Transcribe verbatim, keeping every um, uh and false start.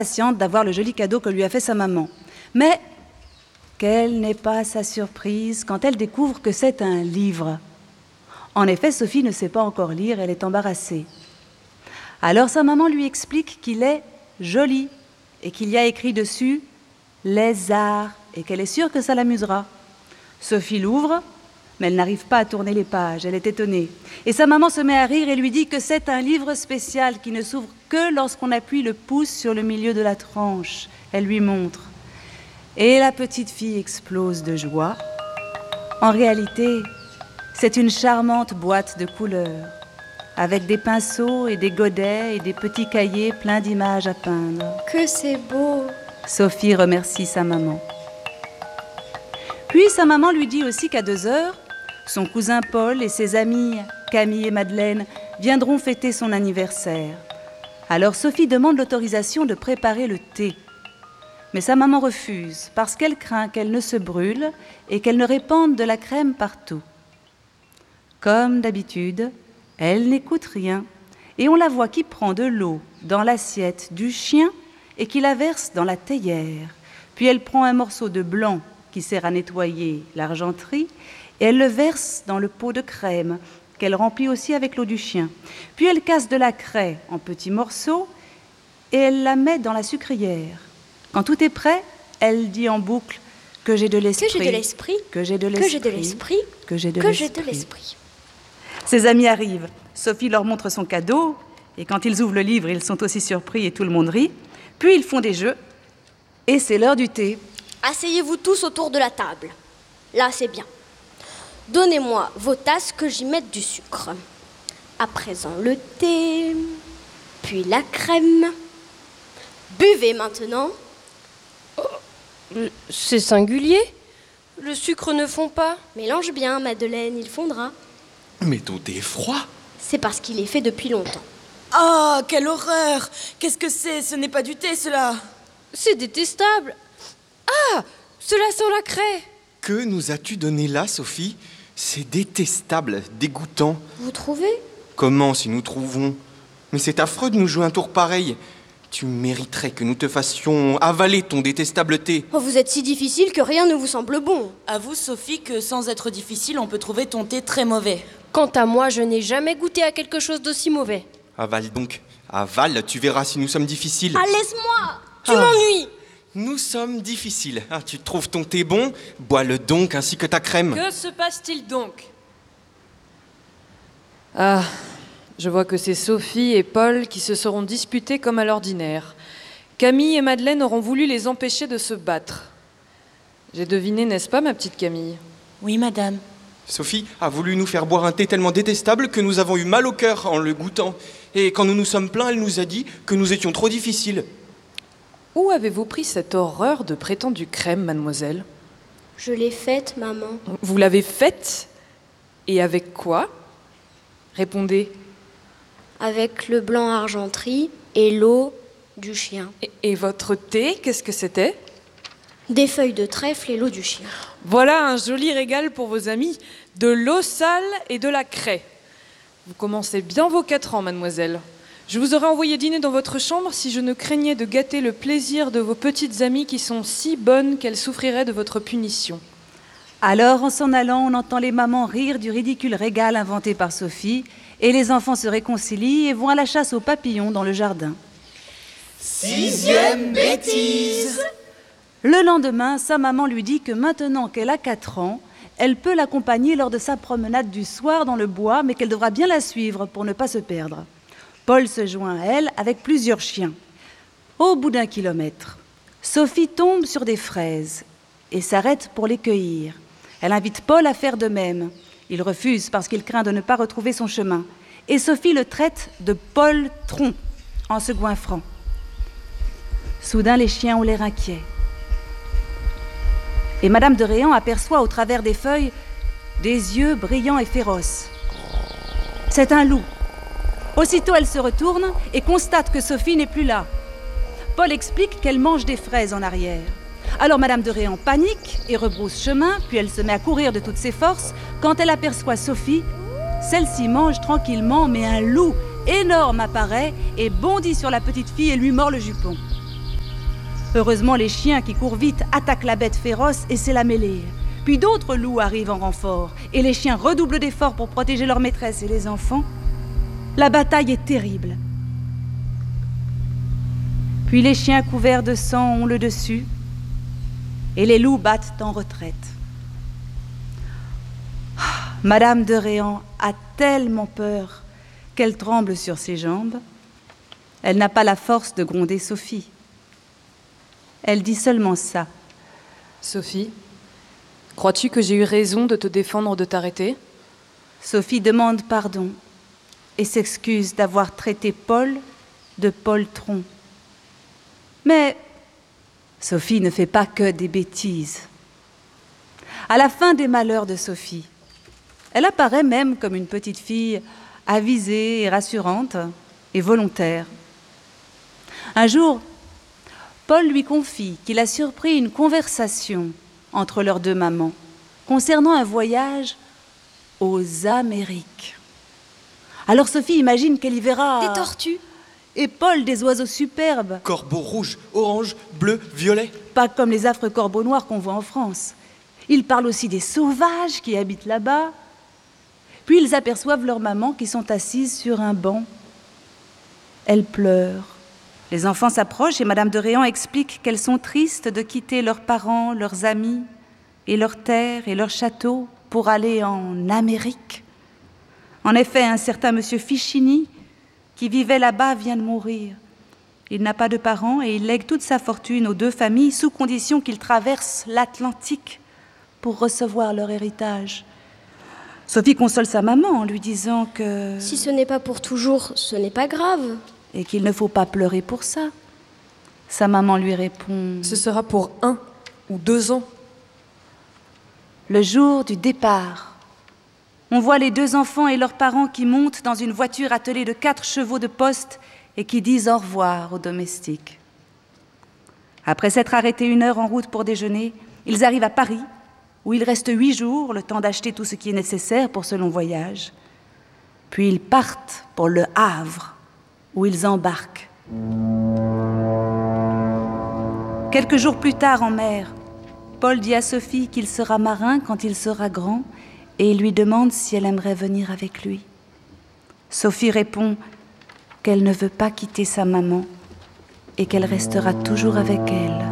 impatiente d'avoir le joli cadeau que lui a fait sa maman. Mais quelle n'est pas sa surprise quand elle découvre que c'est un livre. En effet, Sophie ne sait pas encore lire, elle est embarrassée. Alors sa maman lui explique qu'il est joli et qu'il y a écrit dessus « Les arts » et qu'elle est sûre que ça l'amusera. Sophie l'ouvre, mais elle n'arrive pas à tourner les pages, elle est étonnée. Et sa maman se met à rire et lui dit que c'est un livre spécial qui ne s'ouvre que lorsqu'on appuie le pouce sur le milieu de la tranche. Elle lui montre. Et la petite fille explose de joie. En réalité, c'est une charmante boîte de couleurs, avec des pinceaux et des godets et des petits cahiers pleins d'images à peindre. Que c'est beau! Sophie remercie sa maman. Puis sa maman lui dit aussi qu'à deux heures, son cousin Paul et ses amis Camille et Madeleine viendront fêter son anniversaire. Alors Sophie demande l'autorisation de préparer le thé. Mais sa maman refuse parce qu'elle craint qu'elle ne se brûle et qu'elle ne répande de la crème partout. Comme d'habitude, elle n'écoute rien et on la voit qui prend de l'eau dans l'assiette du chien et qui la verse dans la théière. Puis elle prend un morceau de blanc qui sert à nettoyer l'argenterie et elle le verse dans le pot de crème qu'elle remplit aussi avec l'eau du chien. Puis elle casse de la craie en petits morceaux et elle la met dans la sucrière. Quand tout est prêt, elle dit en boucle que j'ai de l'esprit, que j'ai de l'esprit, que j'ai de que j'ai de l'esprit, que j'ai de que j'ai l'esprit. de l'esprit. Ses amis arrivent. Sophie leur montre son cadeau et quand ils ouvrent le livre, ils sont aussi surpris et tout le monde rit. Puis ils font des jeux et c'est l'heure du thé. Asseyez-vous tous autour de la table. Là, c'est bien. Donnez-moi vos tasses que j'y mette du sucre. À présent, le thé, puis la crème. Buvez maintenant. C'est singulier. Le sucre ne fond pas. Mélange bien, Madeleine, il fondra. Mais ton thé est froid. C'est parce qu'il est fait depuis longtemps. Ah, oh, quelle horreur! Qu'est-ce que c'est? Ce n'est pas du thé, cela! C'est détestable. Ah, cela sent la craie. Que nous as-tu donné là, Sophie? C'est détestable, dégoûtant. Vous trouvez? Comment si nous trouvons? Mais c'est affreux de nous jouer un tour pareil. Tu mériterais que nous te fassions avaler ton détestable thé. Oh, vous êtes si difficile que rien ne vous semble bon. Avoue, Sophie, que sans être difficile, on peut trouver ton thé très mauvais. Quant à moi, je n'ai jamais goûté à quelque chose d'aussi mauvais. Avale donc. Avale, tu verras si nous sommes difficiles. Ah, laisse-moi! Tu Ah. m'ennuies! Nous sommes difficiles. Ah, tu trouves ton thé bon? Bois-le donc ainsi que ta crème. Que se passe-t-il donc? Ah, je vois que c'est Sophie et Paul qui se seront disputés comme à l'ordinaire. Camille et Madeleine auront voulu les empêcher de se battre. J'ai deviné, n'est-ce pas, ma petite Camille? Oui, madame. Sophie a voulu nous faire boire un thé tellement détestable que nous avons eu mal au cœur en le goûtant. Et quand nous nous sommes plaints, elle nous a dit que nous étions trop difficiles. Où avez-vous pris cette horreur de prétendue crème, mademoiselle? Je l'ai faite, maman. Vous l'avez faite? Et avec quoi? Répondez. Avec le blanc argenterie et l'eau du chien. Et, et votre thé, qu'est-ce que c'était? Des feuilles de trèfle et l'eau du chien. Voilà un joli régal pour vos amis. De l'eau sale et de la craie. Vous commencez bien vos quatre ans, mademoiselle. Je vous aurais envoyé dîner dans votre chambre si je ne craignais de gâter le plaisir de vos petites amies qui sont si bonnes qu'elles souffriraient de votre punition. Alors, en s'en allant, on entend les mamans rire du ridicule régal inventé par Sophie et les enfants se réconcilient et vont à la chasse aux papillons dans le jardin. Sixième bêtise! Le lendemain, sa maman lui dit que maintenant qu'elle a quatre ans, elle peut l'accompagner lors de sa promenade du soir dans le bois, mais qu'elle devra bien la suivre pour ne pas se perdre. Paul se joint à elle avec plusieurs chiens. Au bout d'un kilomètre, Sophie tombe sur des fraises et s'arrête pour les cueillir. Elle invite Paul à faire de même. Il refuse parce qu'il craint de ne pas retrouver son chemin. Et Sophie le traite de poltron en se goinfrant. Soudain, les chiens ont l'air inquiets. Et Madame de Réan aperçoit au travers des feuilles des yeux brillants et féroces. C'est un loup. Aussitôt, elle se retourne et constate que Sophie n'est plus là. Paul explique qu'elle mange des fraises en arrière. Alors Madame de Réan panique et rebrousse chemin, puis elle se met à courir de toutes ses forces. Quand elle aperçoit Sophie, celle-ci mange tranquillement, mais un loup énorme apparaît et bondit sur la petite fille et lui mord le jupon. Heureusement, les chiens qui courent vite attaquent la bête féroce et c'est la mêlée. Puis d'autres loups arrivent en renfort et les chiens redoublent d'efforts pour protéger leur maîtresse et les enfants. La bataille est terrible. Puis les chiens couverts de sang ont le dessus et les loups battent en retraite. Madame de Réan a tellement peur qu'elle tremble sur ses jambes. Elle n'a pas la force de gronder Sophie. Elle dit seulement ça. Sophie, crois-tu que j'ai eu raison de te défendre de t'arrêter ? Sophie demande pardon et s'excuse d'avoir traité Paul de poltron. Mais Sophie ne fait pas que des bêtises. À la fin des malheurs de Sophie, elle apparaît même comme une petite fille avisée et rassurante et volontaire. Un jour, Paul lui confie qu'il a surpris une conversation entre leurs deux mamans concernant un voyage aux Amériques. Alors Sophie imagine qu'elle y verra... Des tortues. Et Paul des oiseaux superbes. Corbeaux rouges, orange, bleu, violet. Pas comme les affreux corbeaux noirs qu'on voit en France. Ils parlent aussi des sauvages qui habitent là-bas. Puis ils aperçoivent leur maman qui sont assises sur un banc. Elle pleure. Les enfants s'approchent et Madame de Réan explique qu'elles sont tristes de quitter leurs parents, leurs amis, et leurs terres et leurs châteaux pour aller en Amérique. En effet, un certain monsieur Fichini, qui vivait là-bas, vient de mourir. Il n'a pas de parents et il lègue toute sa fortune aux deux familles sous condition qu'ils traversent l'Atlantique pour recevoir leur héritage. Sophie console sa maman en lui disant que... Si ce n'est pas pour toujours, ce n'est pas grave. Et qu'il ne faut pas pleurer pour ça. Sa maman lui répond... Ce sera pour un ou deux ans. Le jour du départ, on voit les deux enfants et leurs parents qui montent dans une voiture attelée de quatre chevaux de poste et qui disent au revoir aux domestiques. Après s'être arrêtés une heure en route pour déjeuner, ils arrivent à Paris, où il reste huit jours, le temps d'acheter tout ce qui est nécessaire pour ce long voyage. Puis ils partent pour le Havre, où ils embarquent. Quelques jours plus tard en mer, Paul dit à Sophie qu'il sera marin quand il sera grand et il lui demande si elle aimerait venir avec lui. Sophie répond qu'elle ne veut pas quitter sa maman et qu'elle restera toujours avec elle.